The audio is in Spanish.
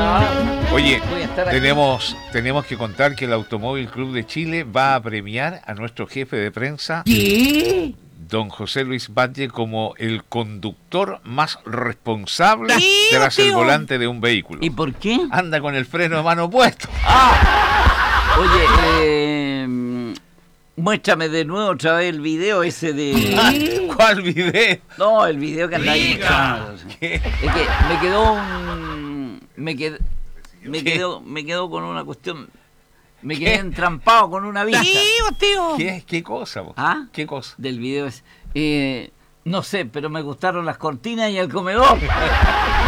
Oye, Voy a estar aquí. tenemos que contar que el Automóvil Club de Chile va a premiar a nuestro jefe de prensa, ¿Qué? don José Luis Valle, como el conductor más responsable Tío, tras el tío. volante de un vehículo. ¿Y por qué? Anda con el freno de mano puesto. Oye, muéstrame de nuevo otra vez el video ese de... ¿Cuál video? No, el video que anda ahí. Diga. ¿Qué? Es que me quedó un... Me quedó con una cuestión... Me quedé entrampado con una vista Tío. ¿Qué cosa, vos? ¿Ah? ¿Qué cosa? del video ese. No sé, pero me gustaron las cortinas y el comedor.